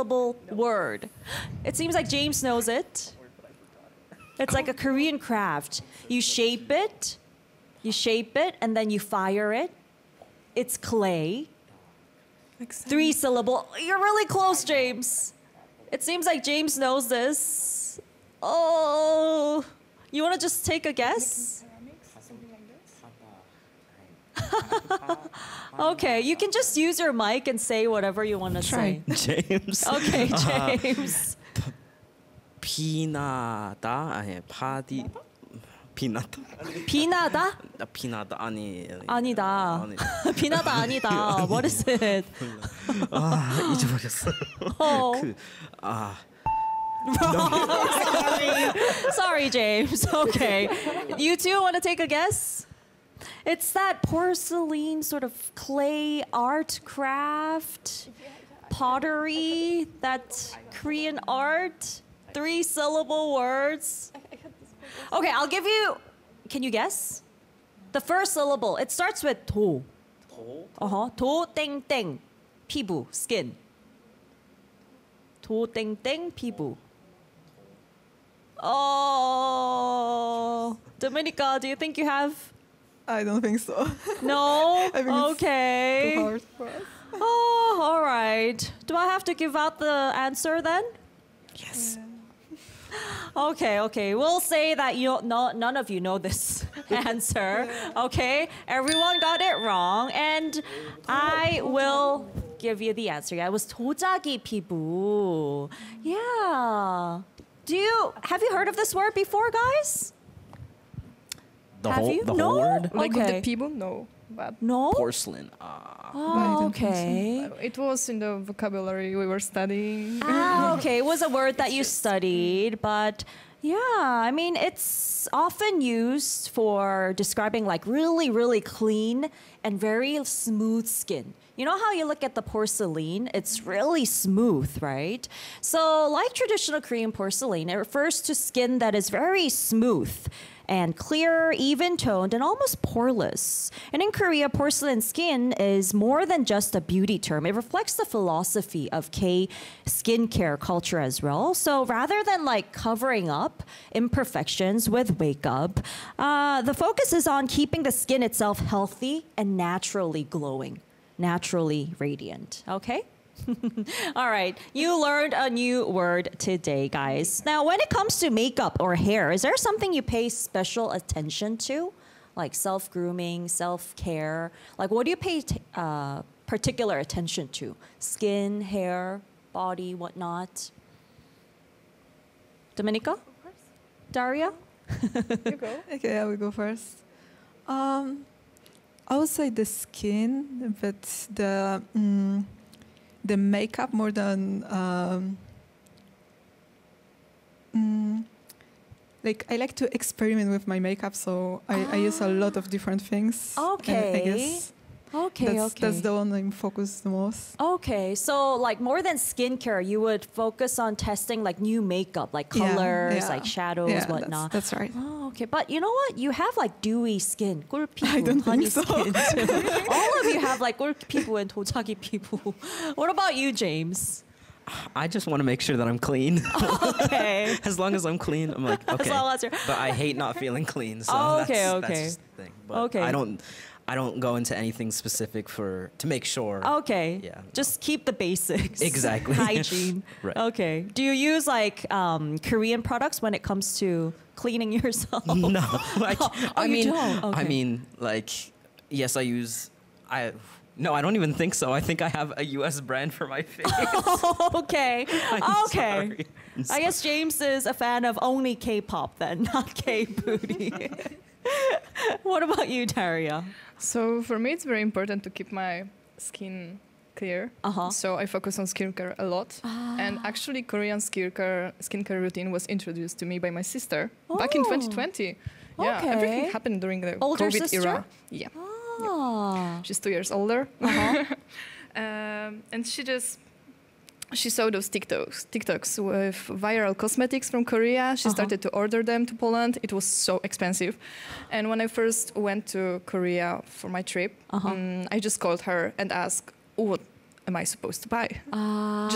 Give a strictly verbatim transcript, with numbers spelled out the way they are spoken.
syllable word. It seems like James knows it. It's like a Korean craft. You shape it, you shape it, and then you fire it. It's clay. Three syllable. You're really close, James. It seems like James knows this. Oh, you want to just take a guess? Okay, you can just use your mic and say whatever you want to say. James. Okay, James. 피나다 아니 파디 피나다 비나다? 피나다 아니 아니다. 비나다 아니다. What is it? 아 잊어버렸어. Oh. 그, 아 Sorry. Sorry, James. Okay. You two want to take a guess? It's that porcelain sort of clay art craft, pottery, that Korean art, three syllable words. Okay, I'll give you, can you guess? The first syllable, it starts with 도. 도? Uh-huh. 도, 땡, 땡. 피부, skin. 도, 땡, 땡, 피부. Oh, Dominica, do you think you have? I don't think so. No? I think it's Okay. Too hard for us. Oh, all right. Do I have to give out the answer then? Yes. Okay, okay. We'll say that you no, none of you know this answer. Okay? Everyone got it wrong. And I will give you the answer. Yeah, it was 도자기 피부. Yeah. Do you have you heard of this word before, guys? The Have whole you? the No? whole word Like with Okay. the people, no. But No? porcelain. Ah. I Oh, don't think so. okay. it was in the vocabulary we were studying. Ah, okay. It was a word that you studied, but yeah, I mean, it's often used for describing like really, really clean and very smooth skin. You know how you look at the porcelain? It's really smooth, right? So, like traditional Korean porcelain, it refers to skin that is very smooth and clear, even toned, and almost poreless. And in Korea, porcelain skin is more than just a beauty term. It reflects the philosophy of K skincare culture as well. So rather than like covering up imperfections with makeup, uh, the focus is on keeping the skin itself healthy and naturally glowing, naturally radiant. Okay? All right, you learned a new word today, guys. Now, when it comes to makeup or hair, is there something you pay special attention to? Like self-grooming, self-care? Like what do you pay t- uh, particular attention to? Skin, hair, body, whatnot? Dominica? Daria? You go. Okay, I will go first. Um, I would say the skin, but the mm, the makeup more than um, mm, like I like to experiment with my makeup, so I, I use a lot of different things. and I Okay. guess Okay, that's, okay. that's the one I'm focused the most. Okay, so like more than skincare, you would focus on testing like new makeup, like Yeah, colors, yeah. like shadows, Yeah, whatnot. That's, that's right. Oh, okay. But you know what? You have like dewy skin. 꿀피부, I don't honey think so. skin. too. All of you have like 꿀피부 and 도자기 피부. What about you, James? I just want to make sure that I'm clean. Okay. As long as I'm clean, I'm like okay. long as you're- But I hate not feeling clean. So Oh, that's, okay, that's okay. just the thing. But Okay. I don't. I don't go into anything specific for to make sure. Okay. Yeah, no. Just keep the basics. Exactly. Hygiene. Right. Okay. Do you use like um, Korean products when it comes to cleaning yourself? No, I, Oh, I you mean, don't? I Okay. mean, like, yes, I use. I no, I don't even think so. I think I have a U S brand for my face. Okay. I'm Okay. sorry. I'm I guess James is a fan of only K-pop then, not K-booty. What about you, Daria? So for me, it's very important to keep my skin clear. Uh-huh. So I focus on skincare a lot. And actually, Korean skincare skincare routine was introduced to me by my sister back in Oh. twenty twenty. Yeah, Okay. everything happened during the Older COVID sister? era. Yeah, Ah. she's two years older. Uh-huh. um, and she just she saw those TikToks, TikToks with viral cosmetics from Korea. She Uh-huh. started to order them to Poland. It was so expensive. And when I first went to Korea for my trip, Uh-huh. mm, I just called her and asked, what am I supposed to buy? Ah.